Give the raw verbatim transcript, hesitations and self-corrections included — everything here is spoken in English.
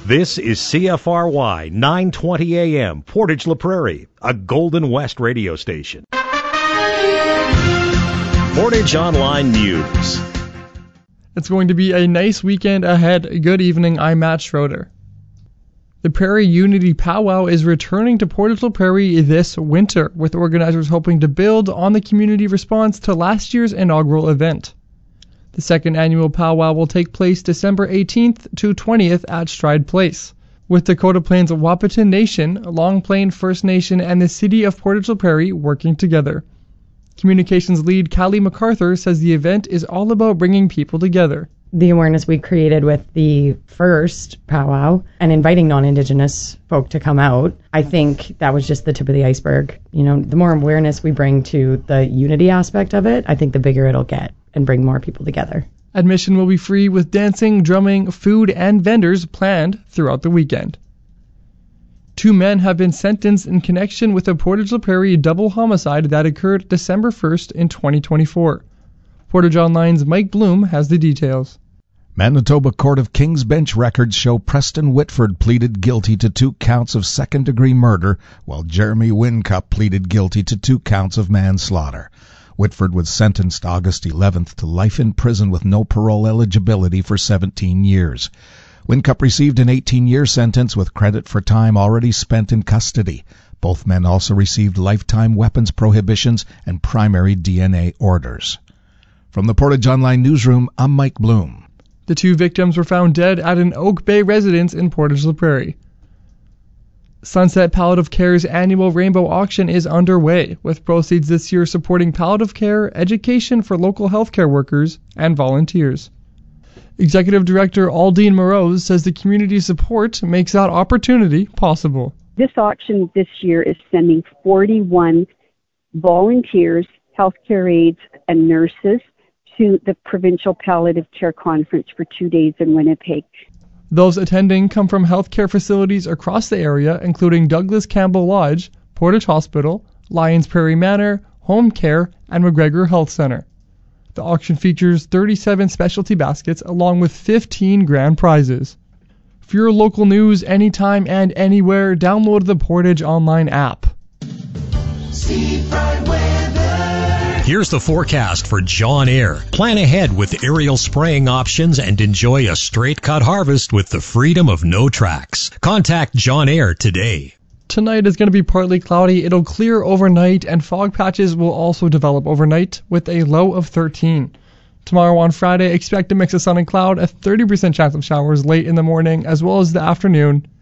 This is C F R Y nine twenty A M, Portage La Prairie, a Golden West radio station. Portage Online News. It's going to be a nice weekend ahead. Good evening, I'm Matt Schroeder. The Prairie Unity Powwow is returning to Portage La Prairie this winter, with organizers hoping to build on the community response to last year's inaugural event. The second annual powwow will take place December eighteenth to twentieth at Stride Place, with Dakota Plains Wahpeton Nation, Long Plain First Nation, and the City of Portage La Prairie working together. Communications lead Callie MacArthur says the event is all about bringing people together. The awareness we created with the first powwow and inviting non-Indigenous folk to come out, I think that was just the tip of the iceberg. You know, the more awareness we bring to the unity aspect of it, I think the bigger it'll get and bring more people together. Admission will be free with dancing, drumming, food, and vendors planned throughout the weekend. Two men have been sentenced in connection with a Portage La Prairie double homicide that occurred December first in twenty twenty-four. Portage Online's Mike Bloom has the details. Manitoba Court of King's Bench records show Preston Whitford pleaded guilty to two counts of second-degree murder, while Jeremy Wincup pleaded guilty to two counts of manslaughter. Whitford was sentenced August eleventh to life in prison with no parole eligibility for seventeen years. Wincup received an eighteen-year sentence with credit for time already spent in custody. Both men also received lifetime weapons prohibitions and primary D N A orders. From the Portage Online Newsroom, I'm Mike Bloom. The two victims were found dead at an Oak Bay residence in Portage La Prairie. Sunset Palliative Care's annual Rainbow Auction is underway, with proceeds this year supporting palliative care, education for local healthcare workers, and volunteers. Executive Director Aldine Morose says the community support makes that opportunity possible. This auction this year is sending forty-one volunteers, healthcare aides, and nurses to the Provincial Palliative Care Conference for two days in Winnipeg. Those attending come from healthcare facilities across the area, including Douglas Campbell Lodge, Portage Hospital, Lions Prairie Manor, Home Care, and McGregor Health Center. The auction features thirty-seven specialty baskets along with fifteen grand prizes. For your local news anytime and anywhere, download the Portage Online app. Seafront weather. Here's the forecast for John Eyre. Plan ahead with aerial spraying options and enjoy a straight-cut harvest with the freedom of no tracks. Contact John Eyre today. Tonight is going to be partly cloudy. It'll clear overnight, and fog patches will also develop overnight with a low of thirteen. Tomorrow on Friday, expect a mix of sun and cloud, a thirty percent chance of showers late in the morning as well as the afternoon,